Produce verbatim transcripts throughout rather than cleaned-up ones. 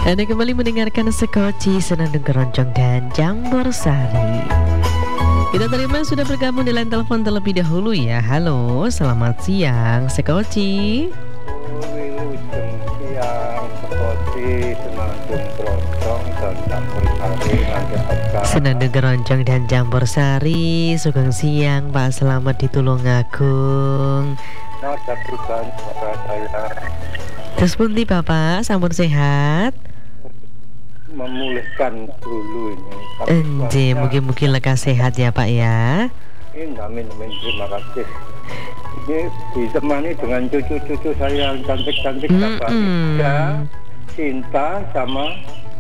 Anda kembali mendengarkan Sekoci Senandung Keroncong dan Jambor Sari. Kita terima sudah bergabung di line telepon terlebih dahulu ya. Halo, selamat siang Sekoci. Wilujeng siang Sekoci Senandung Keroncong dan Jambor Sari. Senandung Keroncong dan Jambor Sari. Sugeng siang Pak, selamat di Tulungagung. Nada perubahan pada saya. Terus pundi Bapak, sampun sehat? Memulihkan dulu ini. Enje, mungkin-mungkin lekas sehat ya Pak ya. Ini amin, amin, terima kasih. Ini ditemani dengan cucu-cucu saya yang cantik-cantik, Mm-mm. Ida, Cinta, sama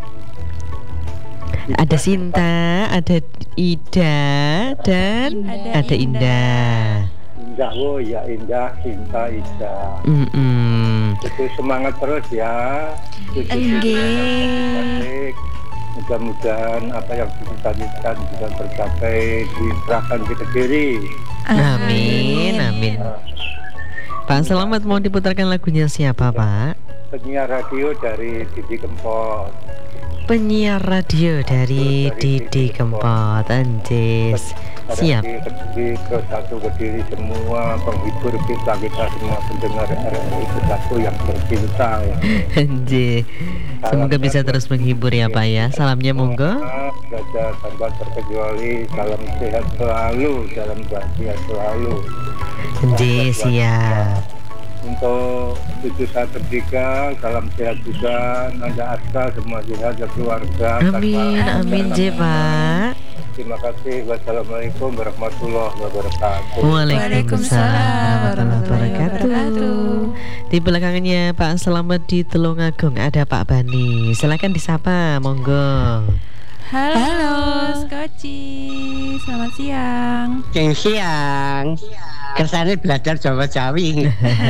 Ada Sinta, ada Ida, dan Ada ada Indah. Indah. Oh ya, Indah, Cinta, Ida. Mm-mm. Itu semangat terus ya. Enggih. Mudah-mudahan apa yang dicita-citakan bisa tercapai di Prakan di Kediri. Amin, amin. Pak, selamat, mau diputarkan lagunya siapa Pak? Penyiar radio dari Didi Kempot. Penyiar radio dari Didi Kempot. Anjis, siap. Dari Kediri ke satu Kediri, semua penghibur kita kita semua pendengar R R I ke satu yang tercinta ya. Anjir, semoga bisa terus menghibur ya Pak ya. Salamnya monggo. Saja tanpa terkecuali, salam sehat selalu, salam bahagia selalu. Anjir, siap. Untuk cucu saya bertiga, salam sehat juga. Nanda Aska semua sehat, keluarga. Amin, amin J Pak. Terima kasih. Wassalamualaikum warahmatullahi wabarakatuh. Waalaikumsalam warahmatullahi wabarakatuh. Di belakangnya Pak Selamat di Tulungagung ada Pak Bani. Silakan disapa, monggo. Halo, Skoci. Selamat siang. Siang siang. Kersane belajar Jawa Jawi.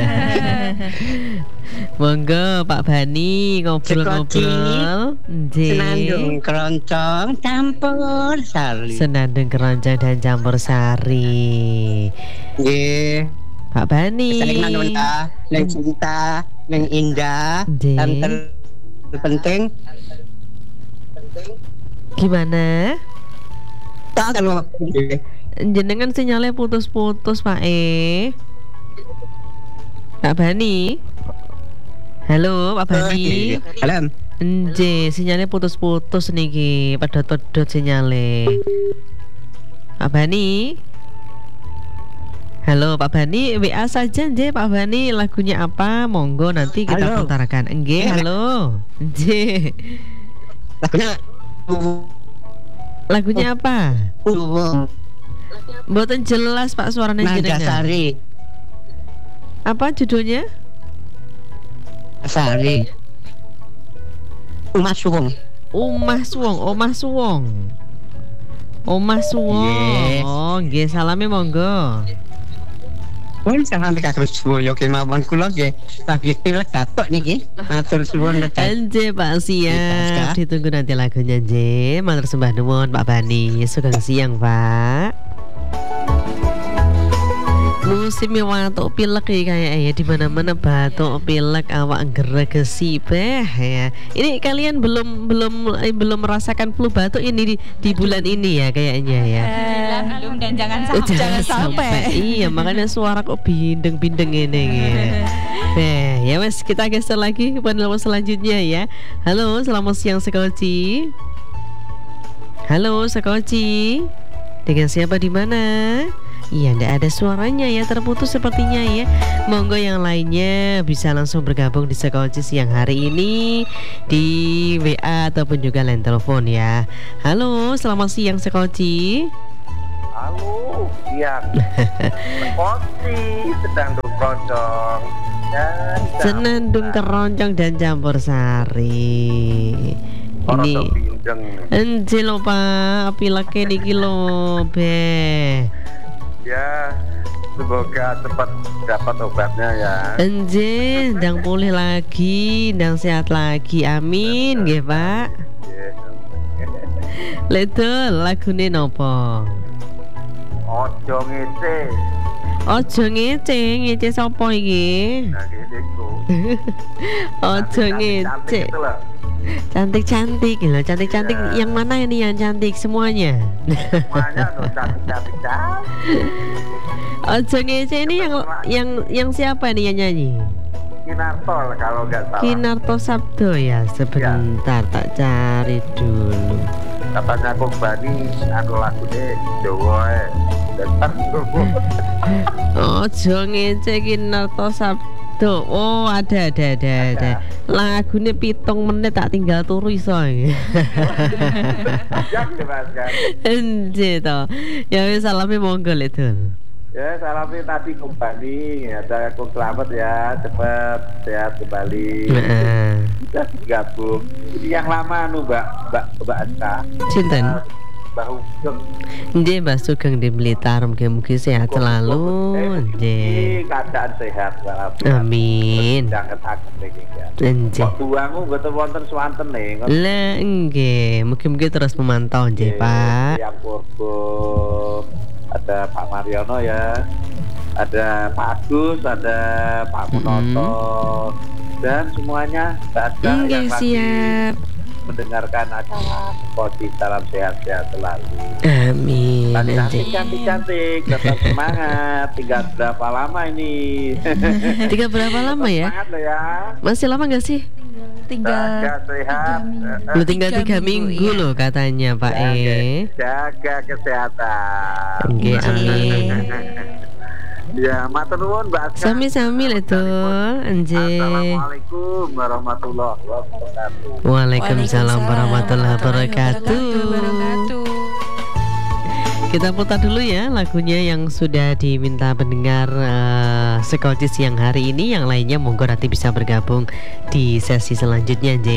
Monggo Pak Bani ngobrol-ngobrol. Senandung Keroncong Campur Sari. Senandung Keroncong dan Campur Sari. Nggih. Pak Bani. Saling manunta, neng Cinta, neng Indah, Nggih. dan terpenting Gimana? tak kalau Jenengan sinyalnya putus-putus Pak E. Pak Bani. Halo Pak Bani. Halo. Nje, sinyalnya putus-putus niki, pedot-pedot sinyale. Pak Bani. Halo Pak Bani, W A saja nje Pak Bani, lagunya apa? Monggo nanti kita Halo. putarkan. Nggih, halo. Nje. Lagunya Lagunya apa? uh, Mboten jelas Pak suaranya Nanda jenengan. Sari. Apa judulnya? Sari. Umas Suwung. Omah Suwong, Omah Suwong. Omah Suwong. Yes. Oh, nggih, salame monggo. Pun sampeyan kados boyo kemawon kula nggih. Lagi pilek datuk niki. Matur suwun Nanda. Anje Pak siap, Iya, ditunggu nanti lagunya J. Matur sembah nuwun Pak Bani. Sugeng siang Pak. Musimnya watuk pilek ya kayak ya, di mana-mana batuk pilek awak geregesi beh ya. Ini kalian belum belum eh, belum merasakan flu batuk ini di, di bulan ini ya kayaknya ya. Eh, belum dan jangan Eh, sampai. Jangan sampai. Iya, makanya suara kok bindeng-bindeng ini gitu. Nah, ya wes kita geser lagi ke panel selanjutnya ya. Halo, selamat siang Sekoci. Halo Sekoci. Dengan siapa di mana? Iya, ndak ada suaranya ya, terputus sepertinya ya. Monggo yang lainnya bisa langsung bergabung di Sekoci siang hari ini di W A ataupun juga line telepon ya. Halo, selamat siang Sekoci. Halo, siang. Sekoci Senandung Keroncong dan Senandung Keroncong dan Campur Sari. Ini enje lho Pak, pileke niki lho, Beh. Ya, semoga cepat dapat obatnya ya. Enje, ndang pulih lagi, ndang sehat lagi. Amin, nggih Pak. Ledol lagune nopo? Ojo ngece. Ojo ngece, ngece sapa iki? Nah, gitu. Ojo ngece. Cantik-cantik loh, cantik-cantik. Ya. Yang mana ini yang cantik semuanya? Semuanya tuh cantik-cantik cantik. Ojo ngece ini yang yang yang siapa nih yang nyanyi? Kinarto kalau nggak salah. Kinarto Sabdo ya. Sebentar tak cari dulu. Katanya Kong Bani anu lagunya Jawa ya. Bentar tunggu. Ojo ngece Kinarto Sabdo. Oh ada ada ada ada. Lagunya pitung menit tak tinggal turu iso. Yang Mas kan. Enje to. Ya wis salame monggo lek Dul. Ya salami tadi Kong Bani, ada Kong Slamet ya, cepat sehat kembali. Heeh. Kita gabung. Ini yang lama nu Mbak Mbak Mbak Aska. Sinten? Eh, Mbak Hugeng. Nggih Mbak Sugeng di Blitar, mugi-mugi sehat selalu. Nggih. Keadaan sehat Mbak. Amin. Jangan sakit lagi ya. Nggih. Kok buangmu betul wonten swanten nih. Lah nggih, mugi-mugi terus memantau nggih, Pak. Yang Purbo, ada Pak Mariono ya, ada Pak Agus, ada Pak Munoto, dan semuanya ada Nggih, yang lagi siap. mendengarkan acara Koci. Salam sehat-sehat selalu. Amin. Cantik, Nggih. cantik, cantik, tetap semangat. Tinggal berapa lama ini? Tiga berapa lama ya? Semangat lo ya. Masih lama nggak sih? Tinggal Jaga sehat. minggu. Lu tinggal Tiga tiga minggu, minggu iya. loh katanya Pak Jaga, E. jaga kesehatan. Nggih, amin. Ya, matur nuwun Mbak Aska. Sami-sami lek Dul. Nggih. Assalamualaikum warahmatullahi wabarakatuh. Waalaikumsalam warahmatullahi wabarakatuh. wabarakatuh. Kita putar dulu ya lagunya yang sudah diminta pendengar uh, Sekoci siang hari ini. Yang lainnya monggo nanti bisa bergabung di sesi selanjutnya Nje.